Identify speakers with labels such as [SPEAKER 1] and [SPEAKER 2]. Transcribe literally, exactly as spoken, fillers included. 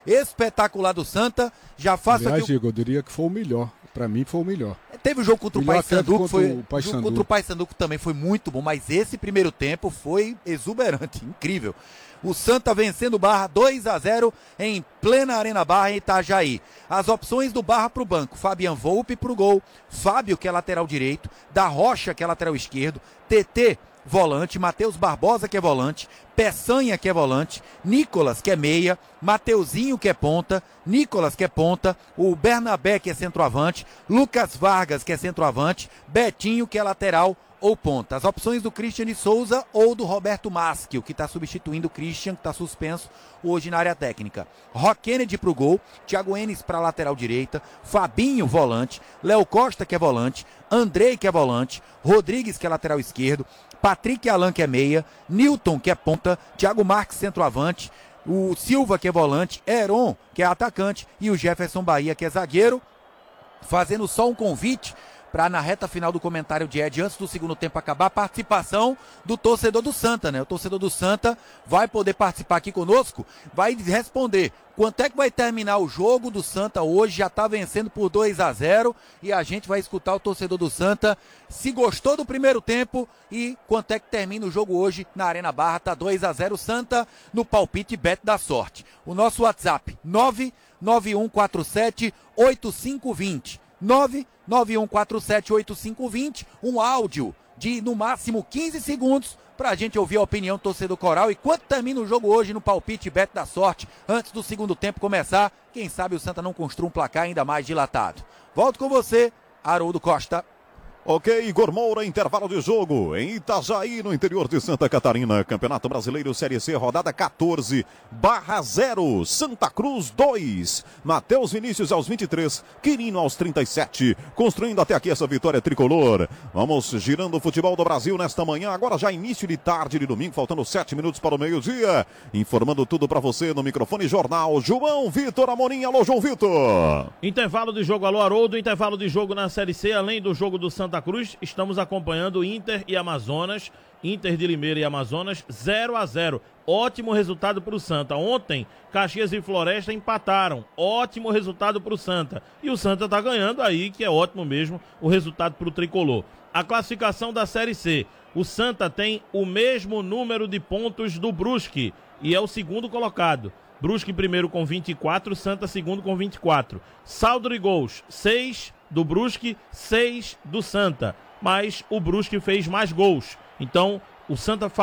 [SPEAKER 1] espetacular do Santa. Já faço
[SPEAKER 2] Aliás,
[SPEAKER 1] aqui.
[SPEAKER 2] Diego, eu diria que foi o melhor. Pra mim foi o melhor.
[SPEAKER 1] Teve o jogo contra o Paysandu, que foi.
[SPEAKER 2] O Paysandu.
[SPEAKER 1] jogo contra o Paysandu que também foi muito bom, mas esse primeiro tempo foi exuberante, incrível. O Santa vencendo o Barra dois a zero em plena Arena Barra em Itajaí. As opções do Barra pro banco: Fabian Volpe pro gol, Fábio, que é lateral direito, Da Rocha, que é lateral esquerdo, T T, volante, Matheus Barbosa, que é volante, Peçanha, que é volante, Nicolas, que é meia, Mateuzinho, que é ponta, Nicolas, que é ponta, o Bernabé, que é centroavante, Lucas Vargas, que é centroavante, Betinho, que é lateral ou ponta. As opções do Christian de Souza ou do Roberto Maschio, que está substituindo o Christian, que está suspenso hoje na área técnica. Rock Kennedy pro gol, Thiago Enes para lateral direita, Fabinho, volante, Léo Costa, que é volante, Andrei, que é volante, Rodrigues, que é lateral esquerdo, Patrick Alan, que é meia, Newton, que é ponta, Thiago Marques, centroavante, o Silva, que é volante, Heron, que é atacante, e o Jefferson Bahia, que é zagueiro. Fazendo só um convite para, na reta final do comentário de Ed, antes do segundo tempo acabar, a participação do torcedor do Santa, né? O torcedor do Santa vai poder participar aqui conosco, vai responder quanto é que vai terminar o jogo do Santa hoje. Já tá vencendo por dois a zero e a gente vai escutar o torcedor do Santa se gostou do primeiro tempo e quanto é que termina o jogo hoje na Arena Barra. Tá dois a zero Santa no palpite Bet da Sorte. O nosso WhatsApp nove nove um quatro sete oito cinco dois zero, nove nove um quatro sete oito cinco dois zero, um áudio de no máximo quinze segundos pra gente ouvir a opinião do torcedor coral e quanto termina o jogo hoje no palpite Bet da Sorte antes do segundo tempo começar. Quem sabe o Santa não construa um placar ainda mais dilatado. Volto com você, Haroldo Costa.
[SPEAKER 3] Ok, Igor Moura, intervalo de jogo em Itajaí, no interior de Santa Catarina. Campeonato Brasileiro Série C, rodada quatorze, Barra zero, Santa Cruz dois. Matheus Vinícius aos vinte e três, Quirino aos trinta e sete. Construindo até aqui essa vitória tricolor. Vamos girando o futebol do Brasil nesta manhã. Agora já início de tarde de domingo, faltando sete minutos para o meio-dia. Informando tudo para você no microfone Jornal João Vitor Amorim. Alô, João Vitor.
[SPEAKER 4] Intervalo de jogo, alô, Haroldo. Intervalo de jogo na Série C, além do jogo do Santa Santa Cruz, estamos acompanhando Inter e Amazonas, Inter de Limeira e Amazonas, zero a zero. Ótimo resultado para o Santa. Ontem, Caxias e Floresta empataram. Ótimo resultado para o Santa. E o Santa está ganhando aí, que é ótimo mesmo o resultado para o Tricolor. A classificação da Série C. O Santa tem o mesmo número de pontos do Brusque e é o segundo colocado. Brusque primeiro com vinte e quatro, Santa segundo com vinte e quatro. Saldo de gols, seis do Brusque, seis do Santa. Mas o Brusque fez mais gols. Então, o Santa